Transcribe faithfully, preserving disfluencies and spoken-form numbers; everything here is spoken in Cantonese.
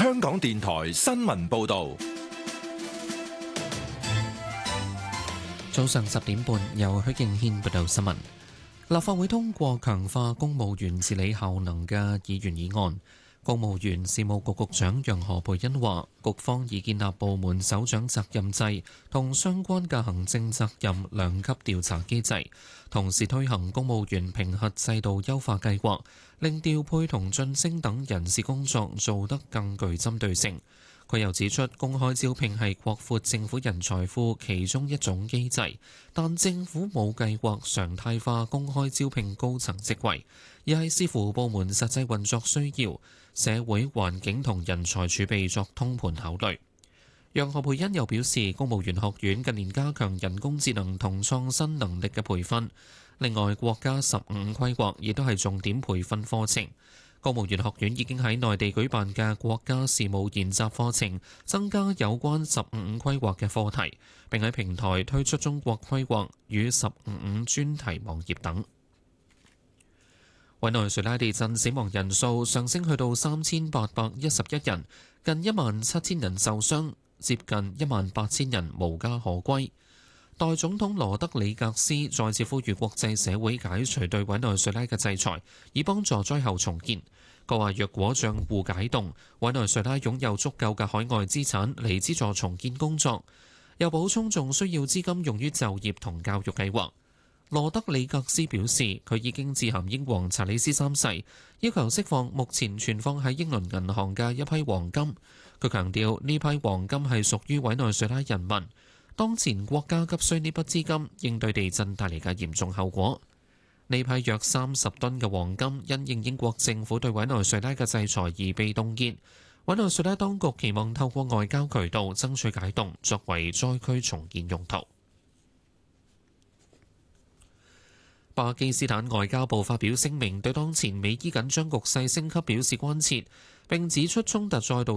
香港電台新聞報道。 早上十點半，由許敬軒報道新聞。立法會通過強化公務員治理效能嘅議員議案。公務員事務局局長楊何蓓茵話，局方已建立部門首長責任制同相關嘅行政責任兩級調查機制，同時推行公務員評核制度優化計劃，令調配同晉升等人事工作做得更具針對性。佢又指出，公開招聘係擴闊政府人才庫其中一種機制，但政府冇計劃常態化公開招聘高層職位，而係視乎部門實際運作需要、社會環境同人才儲備作通盤考慮。楊何蓓茵又表示，公務員學院近年加強人工智能同創新能力嘅培訓，另外國家十五規劃亦都係重點培訓課程。公務員學院已經喺內地舉辦嘅國家事務研習課程，增加有關十五五規劃嘅課題，並喺平台推出中國規劃與十五五專題網頁等。委內瑞拉地震死亡人數上升去到三千八百一十一人，近一萬七千人受傷，接近一萬八千人無家可歸。代總統羅德里格斯再次呼籲國際社會解除對委內瑞拉嘅制裁，以幫助災後重建。佢話：若果帳戶解凍，委內瑞拉擁有足夠嘅海外資產嚟資助重建工作。又補充仲需要資金用於就業同教育計劃。羅德里格斯表示，佢已經致函英皇查理斯三世，要求釋放目前存放喺英倫銀行嘅一批黃金。佢強調呢批黃金係屬於委內瑞拉人民。當前國家急需呢筆資金應對地震帶嚟嘅嚴重後果。呢批約三十噸嘅黃金因應英國政府對委內瑞拉嘅制裁而被凍結。委內瑞拉當局期望透過外交渠道爭取解凍，作為災區重建用途。巴基斯坦外交部發表聲明，對當前美伊緊張局勢升級表示關切，並指出衝突再度